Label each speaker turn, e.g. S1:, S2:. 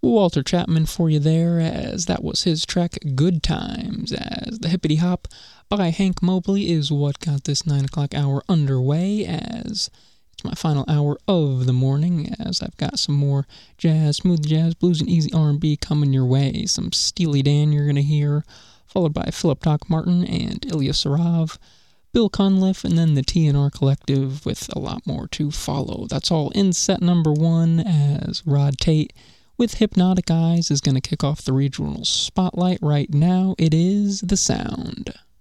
S1: Walter Chapman for you there, as that was his track Good Times, as the Hippity Hop by Hank Mobley is what got this 9 o'clock hour underway, as it's my final hour of the morning, as I've got some more jazz, smooth jazz, blues, and easy R&B coming your way. Some Steely Dan you're going to hear, followed by Philip Doc Martin and Ilya Sarov, Bill Cunliffe, and then the TNR Collective with a lot more to follow. That's all in set number 1, as Rod Tate with Hypnotic Eyes is going to kick off the regional spotlight right now. It is The Sound.